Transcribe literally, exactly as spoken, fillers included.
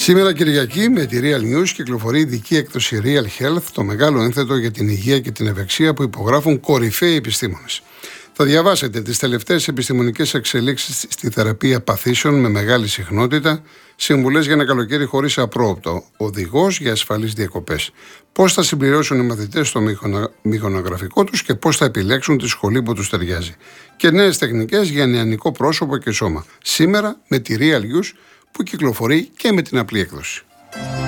Σήμερα Κυριακή με τη Real News κυκλοφορεί η ειδική έκδοση Real Health, το μεγάλο ένθετο για την υγεία και την ευεξία που υπογράφουν κορυφαίοι επιστήμονες. Θα διαβάσετε τις τελευταίες επιστημονικές εξελίξεις στη θεραπεία παθήσεων με μεγάλη συχνότητα, συμβουλές για ένα καλοκαίρι χωρίς απρόοπτο, οδηγός για ασφαλείς διακοπές, πώς θα συμπληρώσουν οι μαθητές το μηχανογραφικό τους και πώς θα επιλέξουν τη σχολή που τους ταιριάζει. Και νέες τεχνικές για νεανικό πρόσωπο και σώμα. Σήμερα με τη Real News που κυκλοφορεί και με την απλή έκδοση.